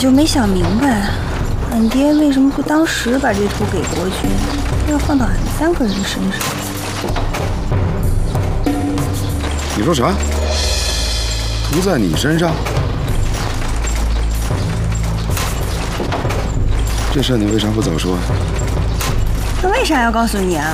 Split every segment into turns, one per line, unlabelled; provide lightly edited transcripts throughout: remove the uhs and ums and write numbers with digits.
就没想明白，俺爹为什么不当时把这图给国君，要放到俺们3个人身上？
你说啥？图在你身上？这事你为啥不早说？
那为啥要告诉你啊？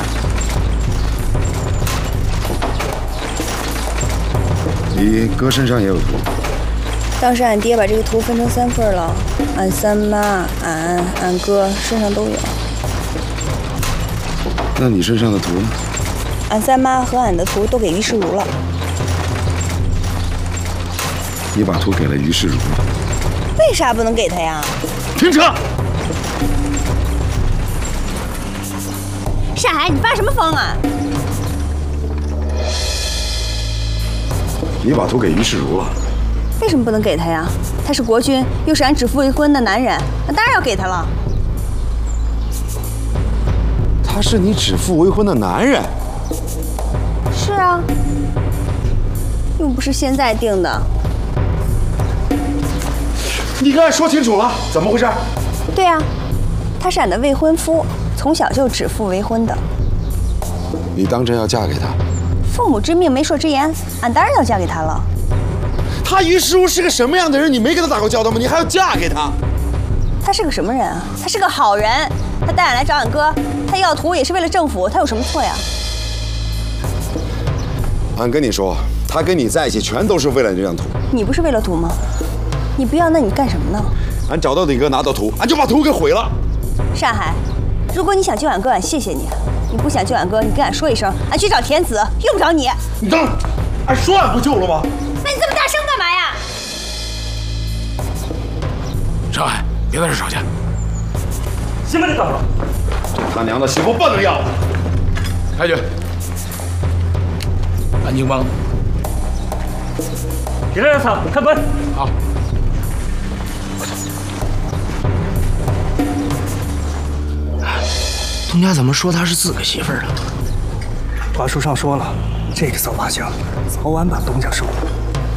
你哥身上也有图。
当时俺爹把这个图分成3份了，俺三妈、俺哥身上都有。
那你身上的图呢？
俺三妈和俺的图都给于世如了。
你把图给了于世如了？
为啥不能给他呀？
停车！
善海，你发什么疯啊？
你把图给于世如了？
为什么不能给他呀？他是国君，又是俺指腹为婚的男人，那当然要给他了。
他是你指腹为婚的男人？
是啊，又不是现在定的。
你跟俺说清楚了，怎么回事？
对啊，他是俺的未婚夫，从小就指腹为婚的。
你当真要嫁给他？
父母之命，媒妁之言，俺当然要嫁给他了。
他于世如是个什么样的人？你没跟他打过交道吗？你还要嫁给他？
他是个什么人啊？他是个好人。他带俺来找俺哥，他要图也是为了政府，他有什么错呀？
俺跟你说，他跟你在一起全都是为了这张图。
你不是为了图吗？你不要，那你干什么呢？
俺找到你哥，拿到图，俺就把图给毁了。
善海，如果你想救俺哥，俺谢谢你；你不想救俺哥，你跟俺说一声，俺去找田子，用不着你。
你等，俺说俺不救了吗？
那你这么大声干嘛呀？
上海，别在这吵架。
媳妇，你等着！
这他娘的媳妇不能要！
开去。安静帮。
别让他开门。
好。东家怎么说她是自个媳妇儿呢？
话书上说了，这个扫把星早晚把东家收了。